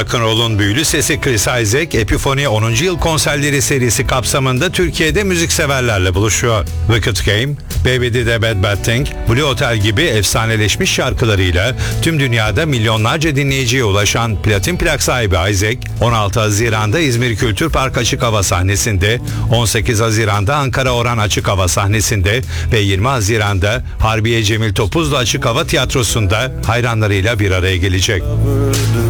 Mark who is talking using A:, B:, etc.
A: Rock'n'roll'un büyülü sesi Chris Isaak, Epiphany 10. yıl konserleri serisi kapsamında Türkiye'de müzikseverlerle buluşuyor. Wicked Game, Baby Did a Bad Bad Thing, Blue Hotel gibi efsaneleşmiş şarkılarıyla tüm dünyada milyonlarca dinleyiciye ulaşan platin plak sahibi Isaak, 16 Haziran'da İzmir Kültür Park Açık Hava sahnesinde, 18 Haziran'da Ankara Orhan Açık Hava sahnesinde ve 20 Haziran'da Harbiye Cemil Topuzlu Açık Hava Tiyatrosu'nda hayranlarıyla bir araya gelecek.